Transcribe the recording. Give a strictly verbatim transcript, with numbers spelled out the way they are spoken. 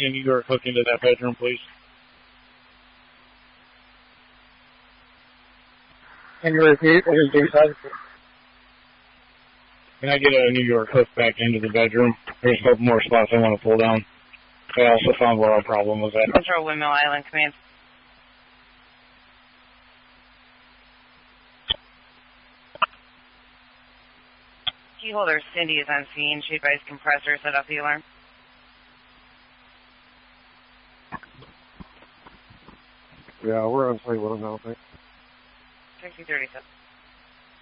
a New York hook into that bedroom, please? Can you repeat what you said? Can I get a New York hook back into the bedroom? There's a couple more spots I want to pull down. I also found where our problem was at. Control Windmill Island, command. Keyholder Cindy is on scene. She advised compressor, set off the alarm. Yeah, we're on site with them now, thanks. sixty thirty-seven.